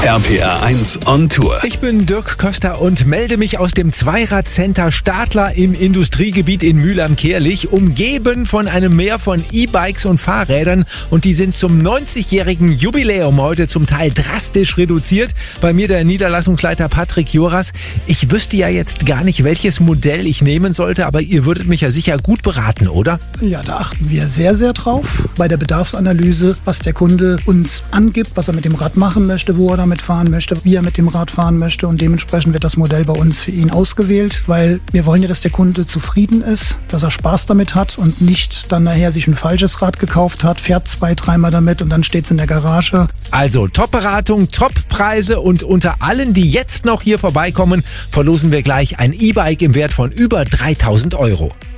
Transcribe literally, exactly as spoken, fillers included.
R P R eins on Tour. Ich bin Dirk Köster und melde mich aus dem Zweirad-Center Stadler im Industriegebiet in Mühl am Kärlich, umgeben von einem Meer von E-Bikes und Fahrrädern, und die sind zum neunzigjährigen Jubiläum heute zum Teil drastisch reduziert. Bei mir der Niederlassungsleiter Patrick Joras. Ich wüsste ja jetzt gar nicht, welches Modell ich nehmen sollte, aber ihr würdet mich ja sicher gut beraten, oder? Ja, da achten wir sehr, sehr drauf bei der Bedarfsanalyse, was der Kunde uns angibt, was er mit dem Rad machen möchte, wo er damit fahren möchte, wie er mit dem Rad fahren möchte, und dementsprechend wird das Modell bei uns für ihn ausgewählt, weil wir wollen ja, dass der Kunde zufrieden ist, dass er Spaß damit hat und nicht dann nachher sich ein falsches Rad gekauft hat, fährt zwei, dreimal damit und dann steht es in der Garage. Also Top-Beratung, Top-Preise, und unter allen, die jetzt noch hier vorbeikommen, verlosen wir gleich ein E-Bike im Wert von über dreitausend Euro.